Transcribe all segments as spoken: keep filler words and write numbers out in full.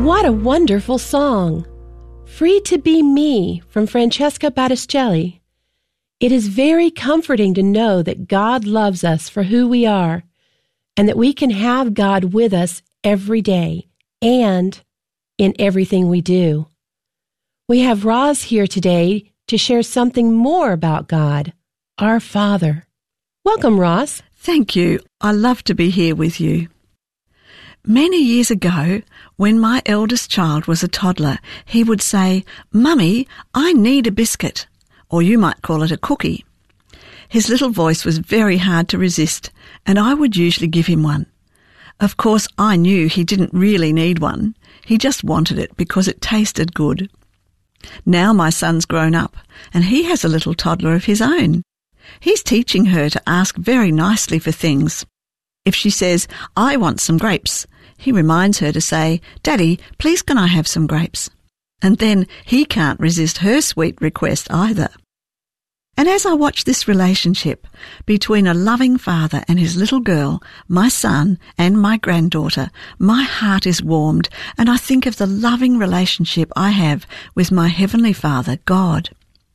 What a wonderful song! Free to Be Me from Francesca Battistelli. It is very comforting to know that God loves us for who we are and that we can have God with us every day and in everything we do. We have Roz here today to share something more about God, our Father. Welcome, Roz. Thank you. I love to be here with you. Many years ago, when my eldest child was a toddler, he would say, "Mummy, I need a biscuit," or you might call it a cookie. His little voice was very hard to resist, and I would usually give him one. Of course, I knew he didn't really need one. He just wanted it because it tasted good. Now my son's grown up, and he has a little toddler of his own. He's teaching her to ask very nicely for things. If she says, "I want some grapes," he reminds her to say, "Daddy, please can I have some grapes?" And then he can't resist her sweet request either. And as I watch this relationship between a loving father and his little girl, my son and my granddaughter, my heart is warmed, and I think of the loving relationship I have with my Heavenly Father, God.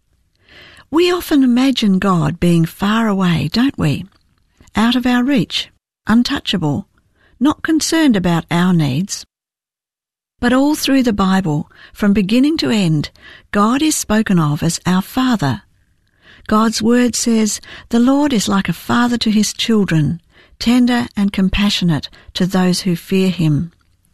We often imagine God being far away, don't we? Out of our reach, untouchable, not concerned about our needs. But all through the Bible, from beginning to end, God is spoken of as our Father. God's word says, "The Lord is like a father to his children, tender and compassionate to those who fear him."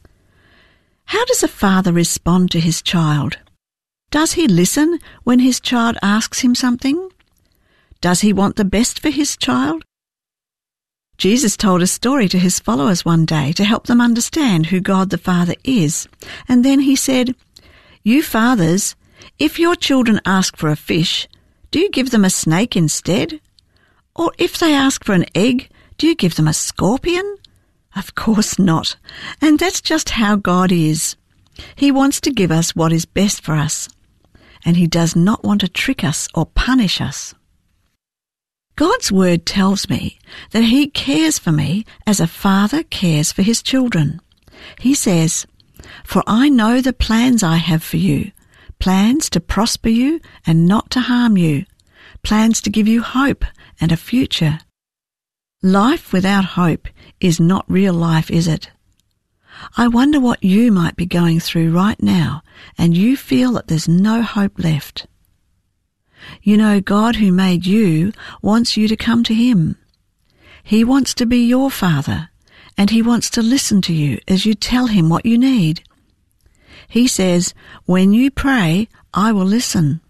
How does a father respond to his child? Does he listen when his child asks him something? Does he want the best for his child? Jesus told a story to his followers one day to help them understand who God the Father is. And then he said, "You fathers, if your children ask for a fish, do you give them a snake instead? Or if they ask for an egg, do you give them a scorpion? Of course not. And that's just how God is. He wants to give us what is best for us. And he does not want to trick us or punish us. God's word tells me that he cares for me as a father cares for his children. He says, "For I know the plans I have for you, plans to prosper you and not to harm you, plans to give you hope and a future." Life without hope is not real life, is it? I wonder what you might be going through right now and you feel that there's no hope left. You know, God who made you wants you to come to him. He wants to be your father, and he wants to listen to you as you tell him what you need. He says, "When you pray, I will listen."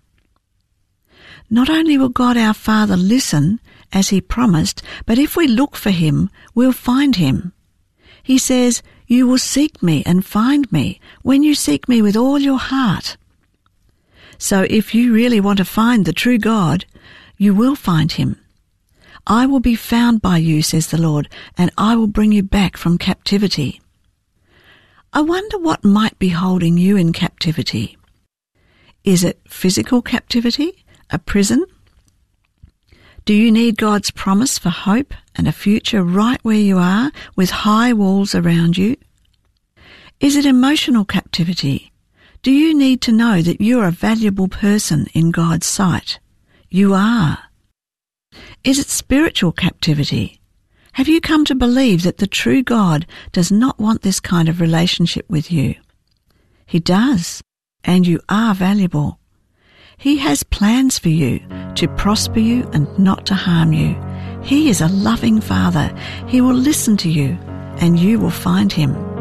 Not only will God our Father listen, as he promised, but if we look for him, we'll find him. He says, "You will seek me and find me when you seek me with all your heart." So if you really want to find the true God, you will find him. "I will be found by you," says the Lord, "and I will bring you back from captivity." I wonder what might be holding you in captivity. Is it physical captivity, a prison? Do you need God's promise for hope and a future right where you are with high walls around you? Is it emotional captivity? Do you need to know that you're a valuable person in God's sight? You are. Is it spiritual captivity? Have you come to believe that the true God does not want this kind of relationship with you? He does, and you are valuable. He has plans for you to prosper you and not to harm you. He is a loving Father. He will listen to you, and you will find him.